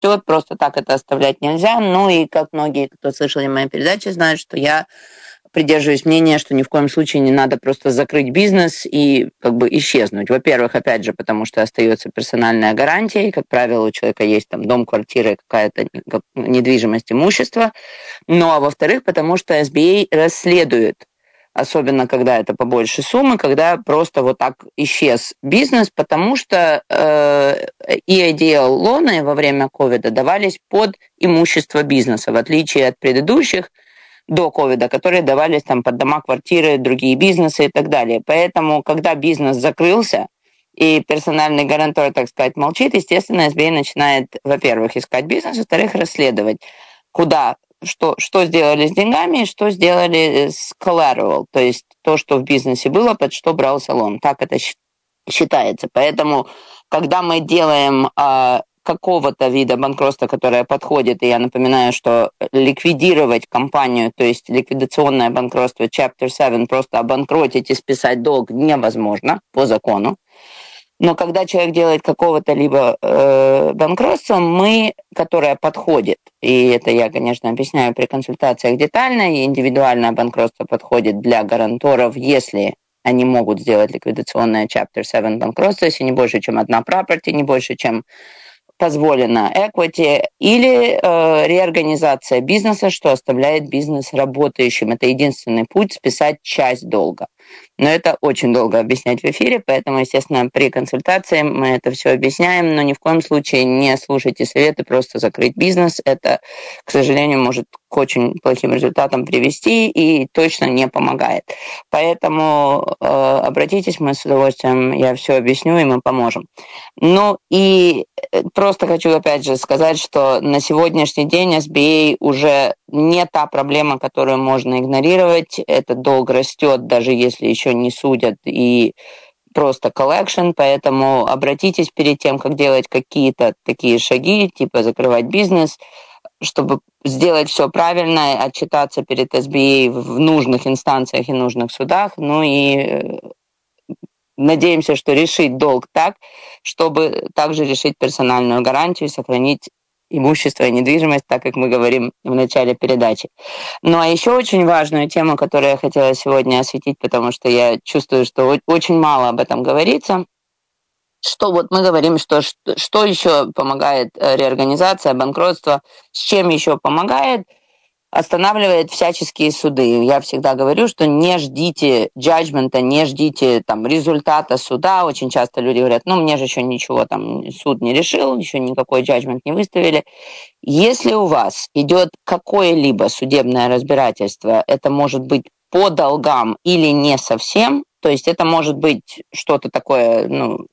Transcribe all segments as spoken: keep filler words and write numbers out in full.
растет, просто так это оставлять нельзя. Ну и как многие, кто слышали мои передачи, знают, что я придерживаюсь мнения, что ни в коем случае не надо просто закрыть бизнес и как бы исчезнуть. Во-первых, опять же, потому что остается персональная гарантия, и, как правило, у человека есть там дом, квартира, какая-то недвижимость, имущество. Ну а во-вторых, потому что эс би эй расследует, особенно когда это побольше суммы, когда просто вот так исчез бизнес, потому что э, и эй ди эл-лоны во время ковида давались под имущество бизнеса, в отличие от предыдущих, до ковида, которые давались там под дома, квартиры, другие бизнесы и так далее. Поэтому, когда бизнес закрылся, и персональный гарантор, так сказать, молчит, естественно, эс би эй начинает, во-первых, искать бизнес, во-вторых, расследовать, куда, что, что сделали с деньгами и что сделали с collateral, то есть то, что в бизнесе было, под что брался лон. Так это считается. Поэтому, когда мы делаем а, какого-то вида банкротства, которое подходит, и я напоминаю, что ликвидировать компанию, то есть ликвидационное банкротство, Chapter семь, просто обанкротить и списать долг невозможно по закону. Но когда человек делает какого-то либо э, банкротства, мы, которое подходит, и это я, конечно, объясняю при консультациях детально, и индивидуальное банкротство подходит для гаранторов, если они могут сделать ликвидационное Chapter семь банкротство, если не больше, чем одна property, не больше, чем позволено equity, или э, реорганизация бизнеса, что оставляет бизнес работающим. Это единственный путь списать часть долга. Но это очень долго объяснять в эфире, поэтому, естественно, при консультации мы это все объясняем, но ни в коем случае не слушайте советы просто закрыть бизнес. Это, к сожалению, может к очень плохим результатам привести и точно не помогает. Поэтому э, обратитесь, мы с удовольствием, я все объясню, и мы поможем. Ну и просто хочу опять же сказать, что на сегодняшний день эс би эй уже не та проблема, которую можно игнорировать. Этот долг растет, даже если еще не судят, и просто collection, поэтому обратитесь перед тем, как делать какие-то такие шаги, типа закрывать бизнес, чтобы сделать все правильно, отчитаться перед эс би эй в нужных инстанциях и нужных судах, ну и надеемся, что решить долг так, чтобы также решить персональную гарантию и сохранить имущество и недвижимость, так как мы говорим в начале передачи. Ну а еще очень важную тему, которую я хотела сегодня осветить, потому что я чувствую, что очень мало об этом говорится, что вот мы говорим, что, что, что еще помогает реорганизация, банкротство, с чем еще помогает, останавливает всяческие суды. Я всегда говорю, что не ждите джаджмента, не ждите там результата суда. Очень часто люди говорят, ну, мне же еще ничего там суд не решил, еще никакой джаджмент не выставили. Если у вас идет какое-либо судебное разбирательство, это может быть по долгам или не совсем, то есть это может быть что-то такое, ну,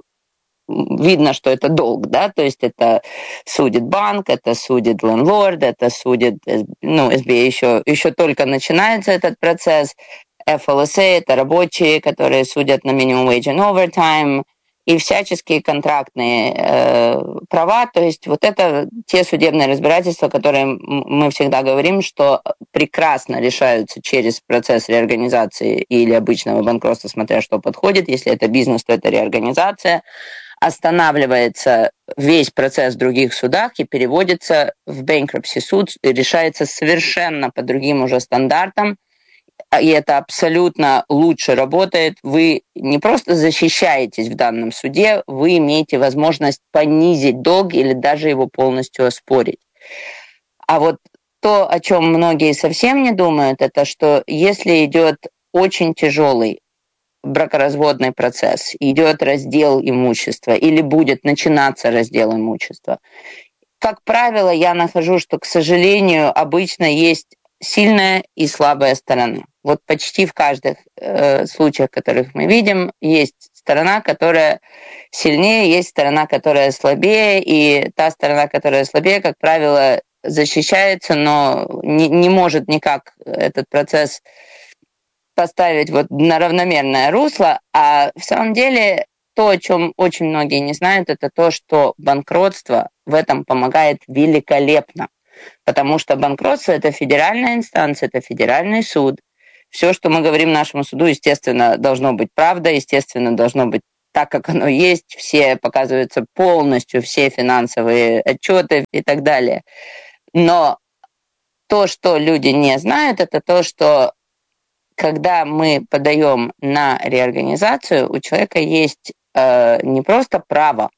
видно, что это долг, да, то есть это судит банк, это судит лендлорд, это судит, ну, эс би эй еще, еще только начинается этот процесс, эф эл эс эй это рабочие, которые судят на minimum wage and overtime, и всяческие контрактные э, права, то есть вот это те судебные разбирательства, которые мы всегда говорим, что прекрасно решаются через процесс реорганизации или обычного банкротства, смотря что подходит, если это бизнес, то это реорганизация, останавливается весь процесс в других судах и переводится в bankruptcy суд, и решается совершенно по другим уже стандартам, и это абсолютно лучше работает. Вы не просто защищаетесь в данном суде, вы имеете возможность понизить долг или даже его полностью оспорить. А вот то, о чем многие совсем не думают, это что если идет очень тяжелый бракоразводный процесс, идет раздел имущества или будет начинаться раздел имущества. Как правило, я нахожу, что, к сожалению, обычно есть сильная и слабая сторона. Вот почти в каждых э, случаях, которых мы видим, есть сторона, которая сильнее, есть сторона, которая слабее, и та сторона, которая слабее, как правило, защищается, но не, не может никак этот процесс поставить вот на равномерное русло, а в самом деле то, о чем очень многие не знают, это то, что банкротство в этом помогает великолепно, потому что банкротство – это федеральная инстанция, это федеральный суд. Все, что мы говорим нашему суду, естественно, должно быть правда, естественно, должно быть так, как оно есть, все показываются полностью, все финансовые отчеты и так далее. Но то, что люди не знают, это то, что когда мы подаем на реорганизацию, у человека есть э, не просто право,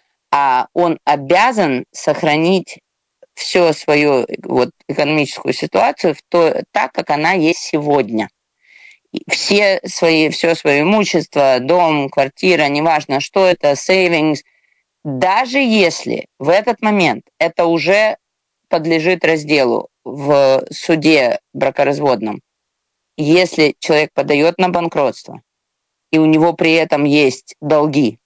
а он обязан сохранить всю свою вот, экономическую ситуацию в то, так, как она есть сегодня. Все свои, все свое имущество, дом, квартира, неважно, что это, savings, даже если в этот момент это уже подлежит разделу в суде бракоразводном, если человек подает на банкротство, и у него при этом есть долги,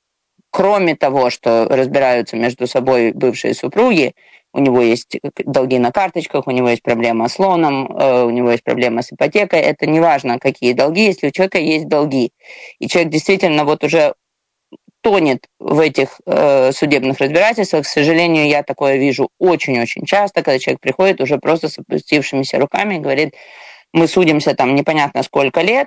кроме того, что разбираются между собой бывшие супруги, у него есть долги на карточках, у него есть проблема с лоном, у него есть проблема с ипотекой, это не важно, какие долги, если у человека есть долги. И человек действительно вот уже тонет в этих э, судебных разбирательствах. К сожалению, я такое вижу очень-очень часто, когда человек приходит уже просто с опустившимися руками и говорит, мы судимся там непонятно сколько лет,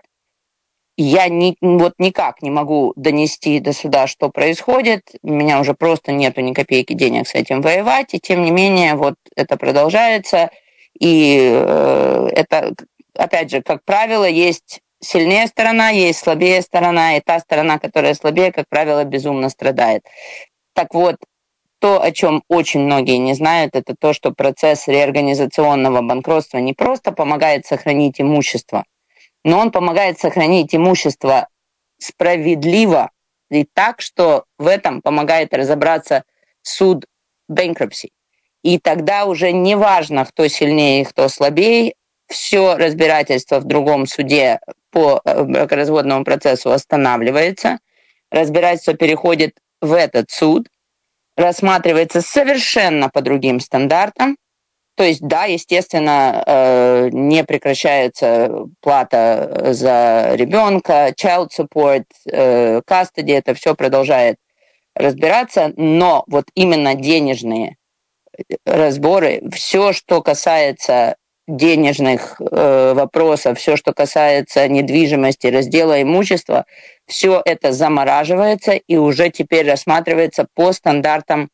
я ни, вот никак не могу донести до суда, что происходит, у меня уже просто нету ни копейки денег с этим воевать, и тем не менее вот это продолжается, и э, это, опять же, как правило, есть сильнее сторона, есть слабее сторона, и та сторона, которая слабее, как правило, безумно страдает. Так вот, то, о чем очень многие не знают, это то, что процесс реорганизационного банкротства не просто помогает сохранить имущество, но он помогает сохранить имущество справедливо и так, что в этом помогает разобраться суд bankruptcy. И тогда уже не важно, кто сильнее и кто слабее, все разбирательство в другом суде по бракоразводному процессу останавливается, разбирательство переходит в этот суд, рассматривается совершенно по другим стандартам. То есть, да, естественно, не прекращается плата за ребенка, child support, custody, это все продолжает разбираться, но вот именно денежные разборы, все, что касается денежных вопросов, все, что касается недвижимости, раздела имущества, все это замораживается и уже теперь рассматривается по стандартам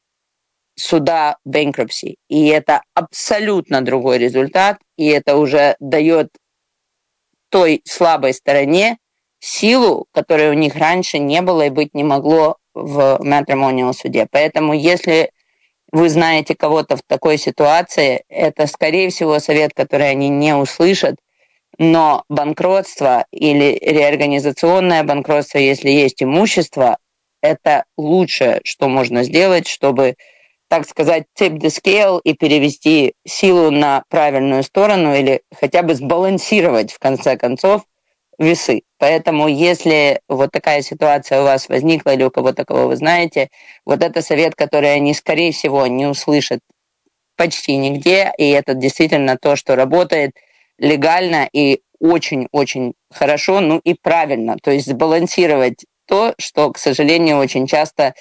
суда bankruptcy. И это абсолютно другой результат, и это уже дает той слабой стороне силу, которой у них раньше не было и быть не могло в matrimonial суде. Поэтому если вы знаете кого-то в такой ситуации, это, скорее всего, совет, который они не услышат, но банкротство или реорганизационное банкротство, если есть имущество, это лучшее, что можно сделать, чтобы, так сказать, tip the scale и перевести силу на правильную сторону или хотя бы сбалансировать, в конце концов, весы. Поэтому, если вот такая ситуация у вас возникла или у кого-то, кого вы знаете, вот это совет, который они, скорее всего, не услышат почти нигде, и это действительно то, что работает легально и очень-очень хорошо, ну и правильно, то есть сбалансировать то, что, к сожалению, очень часто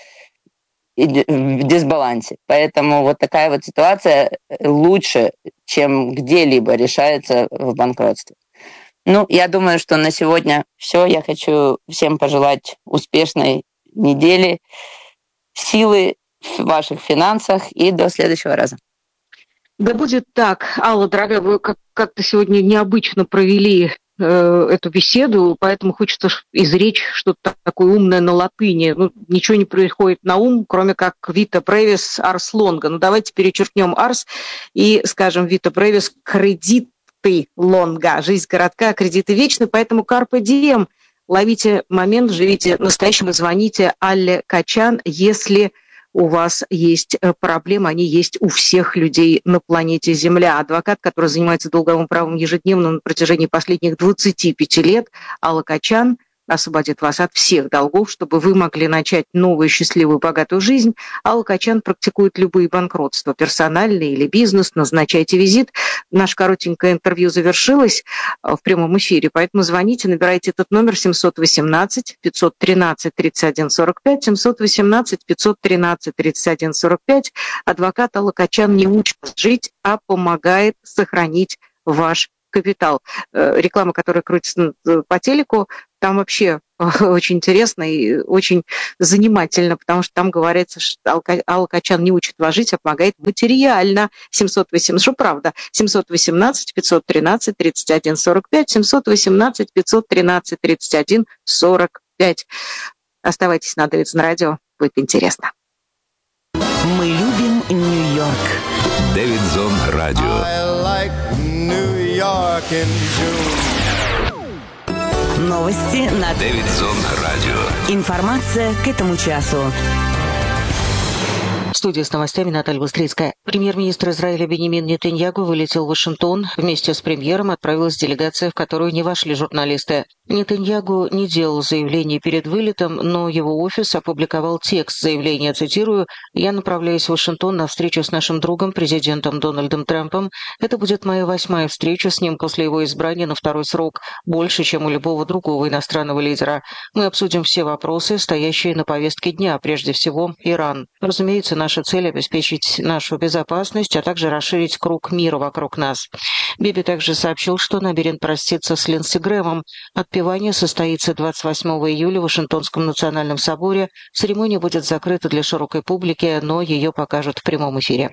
в дисбалансе. Поэтому вот такая вот ситуация лучше, чем где-либо решается в банкротстве. Ну, я думаю, что на сегодня все. Я хочу всем пожелать успешной недели, силы в ваших финансах и до следующего раза. Да будет так. Алла, дорогая, вы как-то сегодня необычно провели э, эту беседу, поэтому хочется изречь что-то такое умное на латыни. Ну, ничего не приходит на ум, кроме как Vita brevis ars longa. Ну, давайте перечеркнем ars и скажем Vita brevis credit лонга. Жизнь коротка, кредиты вечны, поэтому carpe diem. Ловите момент, живите настоящим и звоните Алле Качан, если у вас есть проблемы, они есть у всех людей на планете Земля. Адвокат, который занимается долговым правом ежедневно на протяжении последних двадцати пяти лет, Алла Качан, освободит вас от всех долгов, чтобы вы могли начать новую, счастливую, богатую жизнь. Алла Качан практикует любые банкротства, персональные или бизнес. Назначайте визит. Наше коротенькое интервью завершилось в прямом эфире, поэтому звоните, набирайте этот номер семь один восемь пять один три тридцать один сорок пять, семь один восемь пять один три тридцать один сорок пять. Адвокат Алла Качан не учит жить, а помогает сохранить ваш капитал. Реклама, которая крутится по телеку, там вообще очень интересно и очень занимательно, потому что там говорится, что Алла Качан не учит вожить, а помогает материально. семьсот восемнадцать, что правда, семьсот восемнадцать пятьсот тринадцать тридцать один сорок пять, семьсот восемнадцать пятьсот тринадцать тридцать один сорок пять. Оставайтесь на Дэвидсон радио, будет интересно. Мы любим Нью-Йорк. Дэвидсон радио. I like New York in June. Новости на Дэвидсон радио. Информация к этому часу. В студии с новостями Наталья Быстрицкая. Премьер-министр Израиля Биньямин Нетаньяху вылетел в Вашингтон. Вместе с премьером отправилась делегация, в которую не вошли журналисты. Нетаньяху не делал заявлений перед вылетом, но его офис опубликовал текст заявления, цитирую: «Я направляюсь в Вашингтон на встречу с нашим другом, президентом Дональдом Трампом. Это будет моя восьмая встреча с ним после его избрания на второй срок, больше, чем у любого другого иностранного лидера. Мы обсудим все вопросы, стоящие на повестке дня, прежде всего Иран. Разумеется, наша цель – обеспечить нашу безопасность, а также расширить круг мира вокруг нас». Биби также сообщил, что намерен проститься с Линдси Грэмом. Отпевание состоится двадцать восьмого июля в Вашингтонском национальном соборе. Церемония будет закрыта для широкой публики, но ее покажут в прямом эфире.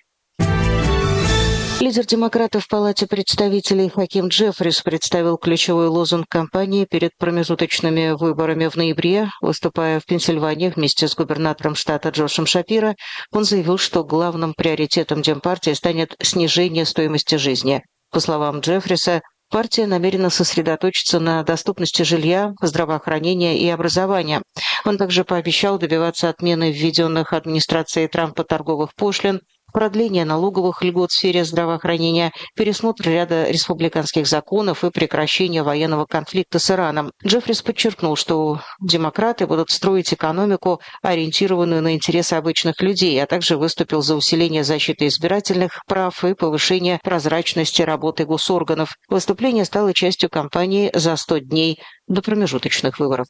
Лидер демократов в Палате представителей Хаким Джеффрис представил ключевой лозунг кампании перед промежуточными выборами в ноябре. Выступая в Пенсильвании вместе с губернатором штата Джошем Шапиро, он заявил, что главным приоритетом Демпартии станет снижение стоимости жизни. По словам Джеффриса, партия намерена сосредоточиться на доступности жилья, здравоохранения и образования. Он также пообещал добиваться отмены введенных администрацией Трампа торговых пошлин, продление налоговых льгот в сфере здравоохранения, пересмотр ряда республиканских законов и прекращение военного конфликта с Ираном. Джеффрис подчеркнул, что демократы будут строить экономику, ориентированную на интересы обычных людей, а также выступил за усиление защиты избирательных прав и повышение прозрачности работы госорганов. Выступление стало частью кампании за сто дней до промежуточных выборов.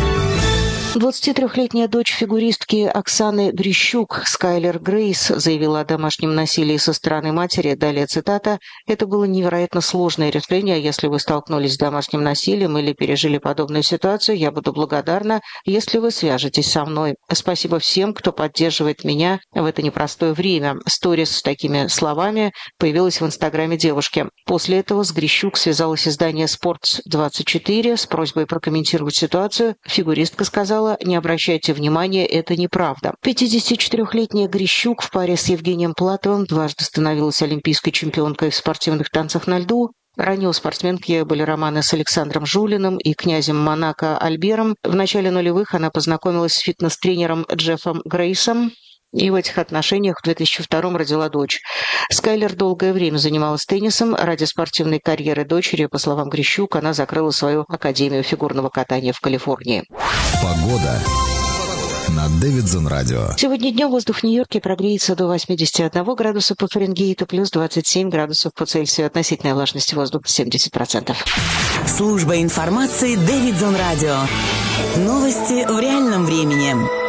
двадцатитрёхлетняя дочь фигуристки Оксаны Грищук, Скайлер Грейс, заявила о домашнем насилии со стороны матери. Далее цитата: «Это было невероятно сложное решение. Если вы столкнулись с домашним насилием или пережили подобную ситуацию, я буду благодарна, если вы свяжетесь со мной. Спасибо всем, кто поддерживает меня в это непростое время». Сторис с такими словами появилась в инстаграме девушки. После этого с Грищук связалось издание «Спортс двадцать четыре» с просьбой прокомментировать ситуацию. Фигуристка сказала: «Не обращайте внимания, это неправда». пятидесятичетырёхлетняя Грищук в паре с Евгением Платовым дважды становилась олимпийской чемпионкой в спортивных танцах на льду. Ранее у спортсменки были романы с Александром Жулиным и князем Монако Альбером. В начале нулевых она познакомилась с фитнес-тренером Джеффом Грейсом, и в этих отношениях в две тысячи втором родила дочь. Скайлер долгое время занималась теннисом. Ради спортивной карьеры дочери, по словам Грищук, она закрыла свою академию фигурного катания в Калифорнии. Погода на Дэвидсон радио. Сегодня днем воздух в Нью-Йорке прогреется до восемьдесят один градуса по Фаренгейту, плюс двадцать семь градусов по Цельсию. Относительная влажность воздуха семьдесят процентов. Служба информации Дэвидсон радио. Новости в реальном времени.